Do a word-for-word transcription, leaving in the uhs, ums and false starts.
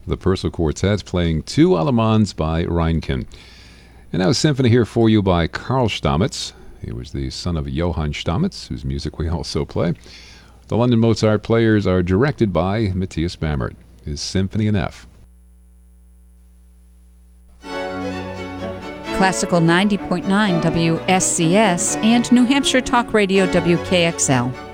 the Purcell Quartet, playing Two Allemands by Reinken. And now a symphony here for you by Karl Stamitz. He was the son of Johann Stamitz, whose music we also play. The London Mozart Players are directed by Matthias Bammert. His Symphony in F. Classical ninety point nine W S C S and New Hampshire Talk Radio W K X L.